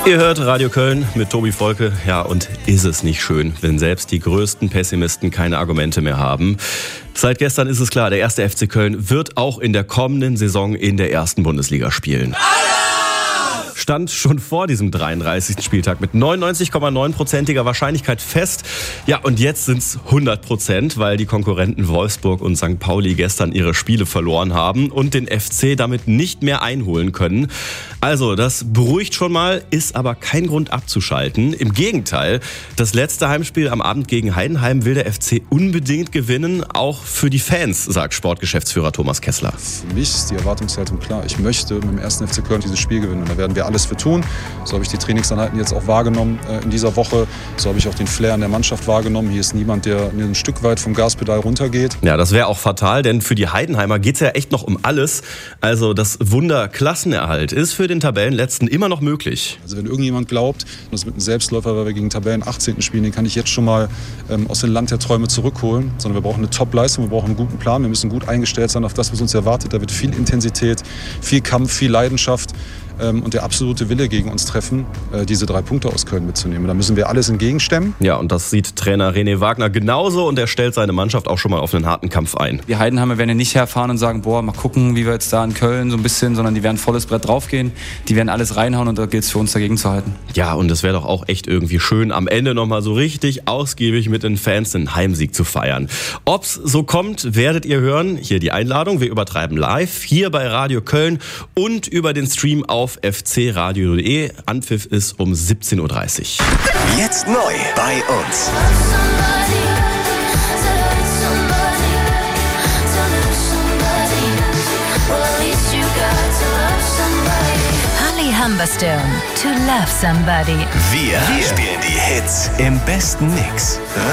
Ihr hört Radio Köln mit Tobi Volke. Ja, und ist es nicht schön, wenn selbst die größten Pessimisten keine Argumente mehr haben? Seit gestern ist es klar, der 1. FC Köln wird auch in der kommenden Saison in der ersten Bundesliga spielen. Stand schon vor diesem 33. Spieltag mit 99,9%iger Wahrscheinlichkeit fest. Ja, und jetzt sind es 100%, weil die Konkurrenten Wolfsburg und St. Pauli gestern ihre Spiele verloren haben und den FC damit nicht mehr einholen können. Also, das beruhigt schon mal, ist aber kein Grund abzuschalten. Im Gegenteil, das letzte Heimspiel am Abend gegen Heidenheim will der FC unbedingt gewinnen, auch für die Fans, sagt Sportgeschäftsführer Thomas Kessler. Für mich ist die Erwartungshaltung klar. Ich möchte mit dem 1. FC Köln dieses Spiel gewinnen und da werden wir alles für tun. So habe ich die Trainingseinheiten jetzt auch wahrgenommen in dieser Woche. So habe ich auch den Flair in der Mannschaft wahrgenommen. Hier ist niemand, der ein Stück weit vom Gaspedal runtergeht. Ja, das wäre auch fatal, denn für die Heidenheimer geht es ja echt noch um alles. Also das Wunder Klassenerhalt ist für den Tabellenletzten immer noch möglich. Also wenn irgendjemand glaubt, das wird ein Selbstläufer, weil wir gegen Tabellen 18. spielen, den kann ich jetzt schon mal aus dem Land der Träume zurückholen. Sondern wir brauchen eine Top-Leistung, wir brauchen einen guten Plan. Wir müssen gut eingestellt sein auf das, was uns erwartet. Da wird viel Intensität, viel Kampf, viel Leidenschaft und der absolute Wille gegen uns treffen, diese 3 Punkte aus Köln mitzunehmen. Da müssen wir alles entgegenstemmen. Ja, und das sieht Trainer René Wagner genauso und er stellt seine Mannschaft auch schon mal auf einen harten Kampf ein. Die Heidenheimer werden ja nicht herfahren und sagen, boah, mal gucken, wie wir jetzt da in Köln so ein bisschen, sondern die werden volles Brett draufgehen, die werden alles reinhauen und da gilt es für uns dagegen zu halten. Ja, und es wäre doch auch echt irgendwie schön, am Ende nochmal so richtig ausgiebig mit den Fans den Heimsieg zu feiern. Ob's so kommt, werdet ihr hören. Hier die Einladung, wir übertreiben live, hier bei Radio Köln und über den Stream auf fcradio.de. Anpfiff ist um 17:30 Uhr. Jetzt neu bei uns. Holly Humberstone, To Love Somebody. Wir spielen die Hits im besten Mix.